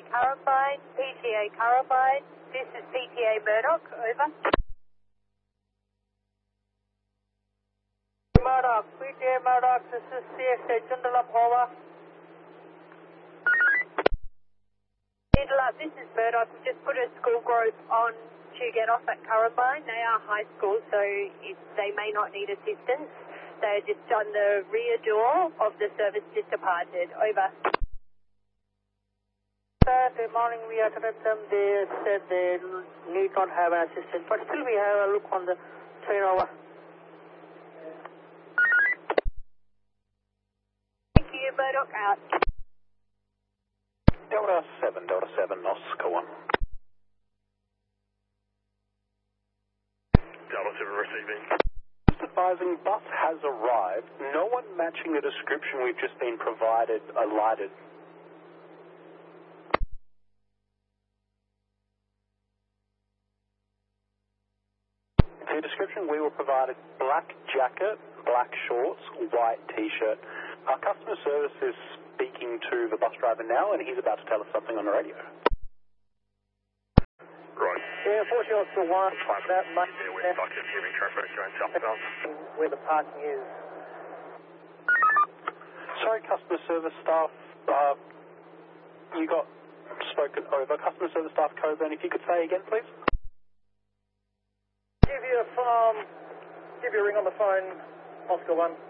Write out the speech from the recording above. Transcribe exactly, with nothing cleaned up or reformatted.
Carabine, P T A Carabine. This is P T A Murdoch, over. Murdoch, P T A Murdoch, this is C S A Joondalup, over. Joondalup, this is Murdoch. We just put a school group on to get off at Carabine. They are high school, so it, they may not need assistance. They're just on the rear door of the service just departed. Over. Saturday morning we attended them. They said they need not have an assistant, but still we have a look on the train, over. Thank you, Murdoch out. Delta seven, Delta seven, Oscar one. Delta seven receiving. Just advising, bus has arrived. No one matching the description we've just been provided alighted. The description we were provided: black jacket, black shorts, white t-shirt. Our customer service is speaking to the bus driver now, and he's about to tell us something on the radio. Right. Yeah, unfortunately it's the one that much Yeah, we're stuck in heavy traffic going southbound. where the parking is. Sorry, customer service staff, uh, you got spoken over. Customer service staff Coburn, if you could say again, please. Give you a um, give you a ring on the phone, Oscar one.